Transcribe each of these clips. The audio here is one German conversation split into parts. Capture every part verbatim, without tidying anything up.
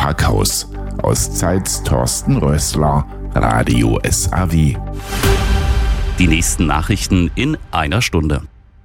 Parkhaus. Aus Zeitz Thorsten Rössler, Radio S A W. Die nächsten Nachrichten in einer Stunde.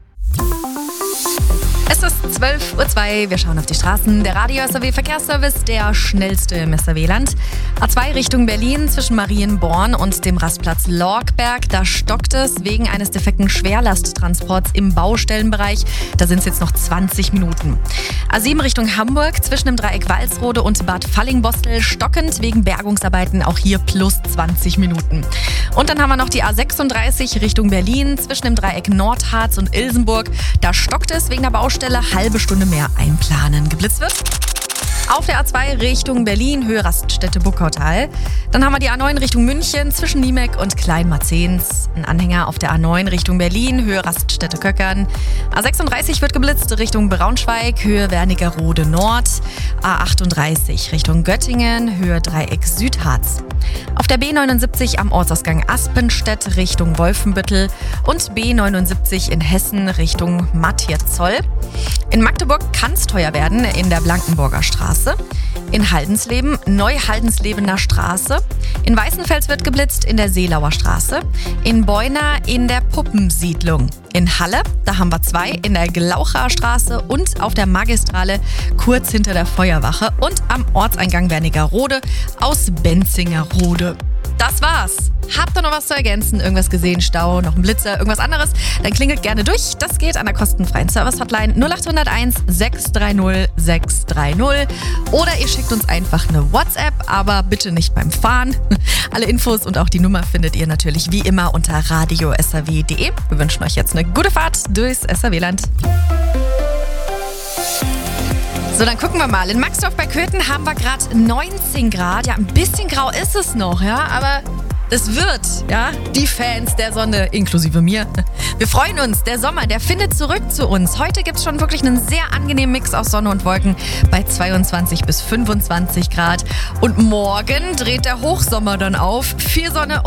Es ist zwölf Uhr zwei, wir schauen auf die Straßen. Der Radio S A W Verkehrsservice, der schnellste im S A W-Land. A zwei Richtung Berlin zwischen Marienborn und dem Rastplatz Lorkberg. Da stockt es wegen eines defekten Schwerlasttransports im Baustellenbereich. Da sind es jetzt noch zwanzig Minuten. A sieben Richtung Hamburg zwischen dem Dreieck Walsrode und Bad Fallingbostel stockend wegen Bergungsarbeiten. Auch hier plus zwanzig Minuten. Und dann haben wir noch die A sechsunddreißig Richtung Berlin zwischen dem Dreieck Nordharz und Ilsenburg. Da stockt es wegen der Baustelle. Halbe Stunde mehr einplanen. Geblitzt wird auf der A zwei Richtung Berlin, Höhe Raststätte Buckautal. Dann haben wir die A neun Richtung München zwischen Niemek und Kleinmarzens. Ein Anhänger auf der A neun Richtung Berlin, Höhe Raststätte Köckern. A sechsunddreißig wird geblitzt Richtung Braunschweig, Höhe Wernigerode Nord. A achtunddreißig Richtung Göttingen, Höhe Dreieck Südharz. Auf der B neunundsiebzig am Ortsausgang Aspenstedt Richtung Wolfenbüttel und B neunundsiebzig in Hessen Richtung Matthias-Zoll. In Magdeburg kann es teuer werden in der Blankenburger Straße. In Haldensleben, Neuhaldenslebener Straße. In Weißenfels wird geblitzt in der Seelauer Straße. In Beuna in der Puppensiedlung. In Halle, da haben wir zwei, in der Glaucher Straße und auf der Magistrale kurz hinter der Feuerwache und am Ortseingang Wernigerode aus Benzingerode. Das war's. Habt ihr noch was zu ergänzen? Irgendwas gesehen? Stau, noch ein Blitzer, irgendwas anderes? Dann klingelt gerne durch. Das geht an der kostenfreien Service-Hotline null acht null eins sechs drei null sechs drei null. Oder ihr schickt uns einfach eine WhatsApp, aber bitte nicht beim Fahren. Alle Infos und auch die Nummer findet ihr natürlich wie immer unter radio s a w punkt d e. Wir wünschen euch jetzt eine gute Fahrt durchs S A W-Land. So, dann gucken wir mal. In Maxdorf bei Köthen haben wir gerade neunzehn Grad. Ja, ein bisschen grau ist es noch, ja, aber es wird, ja, die Fans der Sonne, inklusive mir. Wir freuen uns, der Sommer, der findet zurück zu uns. Heute gibt es schon wirklich einen sehr angenehmen Mix aus Sonne und Wolken bei zweiundzwanzig bis fünfundzwanzig Grad. Und morgen dreht der Hochsommer dann auf. Viel Sonne